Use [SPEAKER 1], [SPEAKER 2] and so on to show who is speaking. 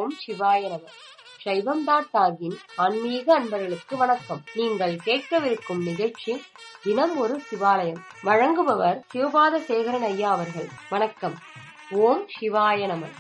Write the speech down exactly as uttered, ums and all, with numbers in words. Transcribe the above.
[SPEAKER 1] ஓம் சிவாய நம. சைவம் டாட் டாகின் ஆன்மீக அன்பர்களுக்கு வணக்கம். நீங்கள் கேட்கவிருக்கும் நிகழ்ச்சி தினம் ஒரு சிவாலயம். வழங்குபவர் சிவபாத சேகரன் ஐயா அவர்கள். வணக்கம். ஓம் சிவாய நம.